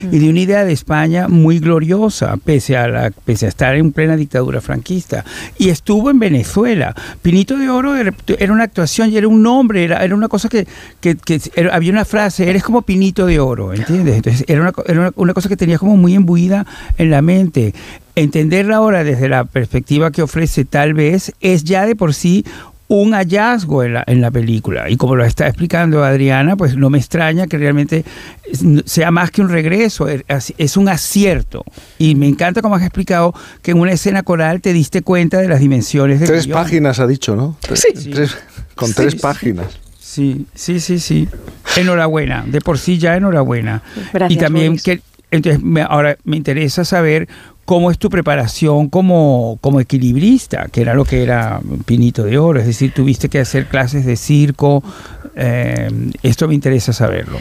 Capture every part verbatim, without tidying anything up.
y de una idea de España muy gloriosa, pese a, la, pese a estar en plena dictadura franquista. Y estuvo en Venezuela. Pinito de Oro era, era una actuación y era un nombre, era, era una cosa que, que, que era, había una frase, eres como Pinito de Oro, ¿entiendes? Entonces era, una, era una, una cosa que tenía como muy imbuida en la mente. Entenderla ahora desde la perspectiva que ofrece tal vez es ya de por sí un hallazgo en la, en la película. Y como lo está explicando Adriana, pues no me extraña que realmente sea más que un regreso, es, es un acierto. Y me encanta como has explicado que en una escena coral te diste cuenta de las dimensiones del Tres guión. páginas ha dicho, ¿no? Tres, Sí. tres, con Sí, tres sí. páginas. Sí, sí, sí, sí. Enhorabuena, de por sí ya enhorabuena. Gracias, y también Boris. que entonces me, ahora me interesa saber cómo es tu preparación como, como equilibrista, que era lo que era Pinito de Oro, es decir, tuviste que hacer clases de circo, eh, esto me interesa saberlo.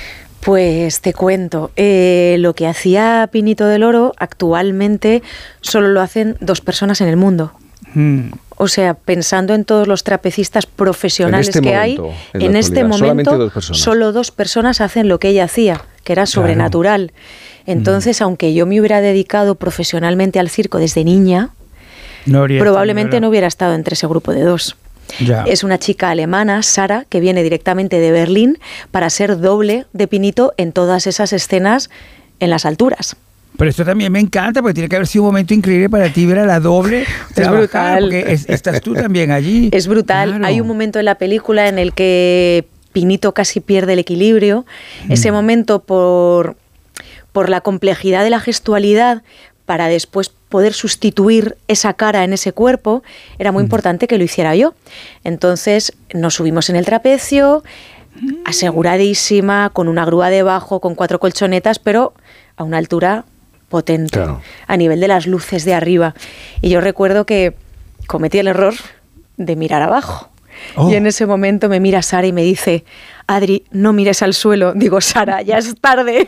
Pues te cuento, eh, lo que hacía Pinito del Oro actualmente solo lo hacen dos personas en el mundo. Hmm. O sea, pensando en todos los trapecistas profesionales En este que momento, hay, en la en este actualidad, solamente momento dos personas. solo dos personas hacen lo que ella hacía, que era sobrenatural. Entonces, Mm. aunque yo me hubiera dedicado profesionalmente al circo desde niña, No habría probablemente tenido no la- hubiera estado entre ese grupo de dos. Ya. Es una chica alemana, Sara, que viene directamente de Berlín para ser doble de Pinito en todas esas escenas en las alturas. Pero esto también me encanta, porque tiene que haber sido un momento increíble para ti ver a la doble trabajar, brutal. porque es- estás tú también allí. Es brutal. Claro. Hay un momento en la película en el que Pinito casi pierde el equilibrio. Ese momento, por, por la complejidad de la gestualidad, para después poder sustituir esa cara en ese cuerpo, era muy importante que lo hiciera yo. Entonces nos subimos en el trapecio, aseguradísima, con una grúa debajo, con cuatro colchonetas, pero a una altura potente, Claro. a nivel de las luces de arriba. Y yo recuerdo que cometí el error de mirar abajo. Oh. Y en ese momento me mira Sara y me dice, Adri, no mires al suelo. Digo, Sara, ya es tarde.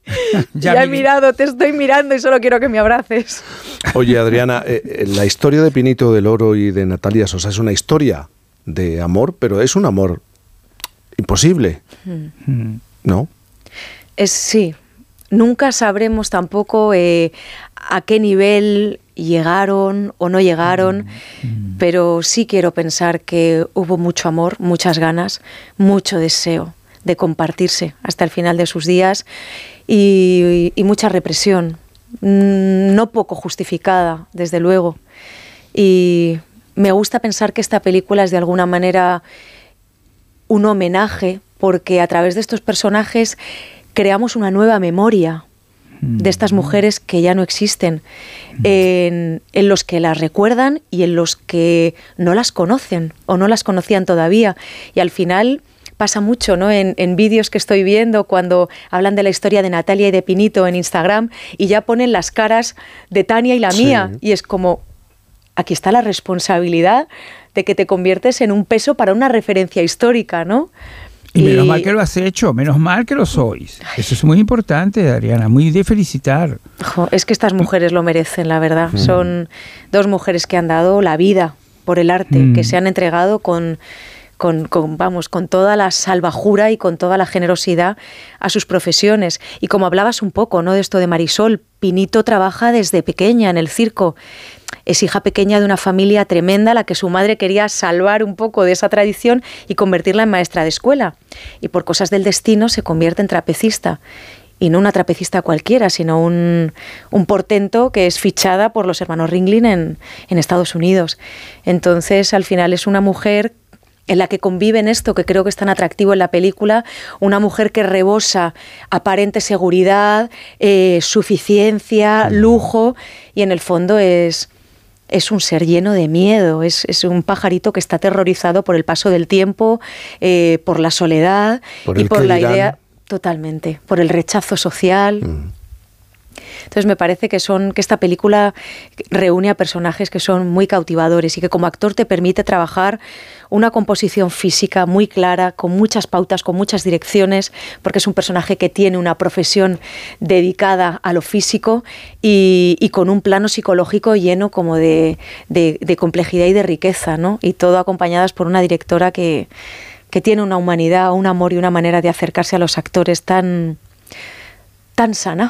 Ya Ya, he miré. mirado, te estoy mirando y solo quiero que me abraces. Oye, Adriana, eh, eh, la historia de Pinito del Oro y de Natalia Sosa es una historia de amor, pero es un amor imposible, Hmm. ¿no? Es sí. Nunca sabremos tampoco eh, a qué nivel llegaron o no llegaron, pero sí quiero pensar que hubo mucho amor, muchas ganas, mucho deseo de compartirse hasta el final de sus días y, y mucha represión, mm, no poco justificada, desde luego. Y me gusta pensar que esta película es de alguna manera un homenaje, porque a través de estos personajes creamos una nueva memoria de estas mujeres que ya no existen, en, en los que las recuerdan y en los que no las conocen o no las conocían todavía. Y al final pasa mucho, ¿no? En, en vídeos que estoy viendo cuando hablan de la historia de Natalia y de Pinito en Instagram y ya ponen las caras de Tania y la Sí. mía. Y es como, aquí está la responsabilidad de que te conviertes en un peso para una referencia histórica, ¿no? Y menos mal que lo has hecho, menos mal que lo sois. Eso es muy importante, Adriana, muy de felicitar. Jo, es que estas mujeres lo merecen, la verdad. Son dos mujeres que han dado la vida por el arte, Mm. que se han entregado con, con, con, vamos, con toda la salvajura y con toda la generosidad a sus profesiones. Y como hablabas un poco, ¿no?, de esto de Marisol, Pinito trabaja desde pequeña en el circo. Es hija pequeña de una familia tremenda, la que su madre quería salvar un poco de esa tradición y convertirla en maestra de escuela. Y por cosas del destino se convierte en trapecista. Y no una trapecista cualquiera, sino un, un portento que es fichada por los hermanos Ringling en, en Estados Unidos. Entonces, al final es una mujer en la que conviven esto que creo que es tan atractivo en la película, una mujer que rebosa aparente seguridad, eh, suficiencia, lujo, y en el fondo es... es un ser lleno de miedo, es, es un pajarito que está aterrorizado por el paso del tiempo, eh, por la soledad Por y el por qué la dirán. idea, totalmente, por el rechazo social. Mm. Entonces me parece que son que esta película reúne a personajes que son muy cautivadores y que como actor te permite trabajar una composición física muy clara, con muchas pautas, con muchas direcciones, porque es un personaje que tiene una profesión dedicada a lo físico y, y con un plano psicológico lleno como de, de, de complejidad y de riqueza, ¿no? Y todo acompañadas por una directora que, que tiene una humanidad, un amor y una manera de acercarse a los actores tan, tan sana.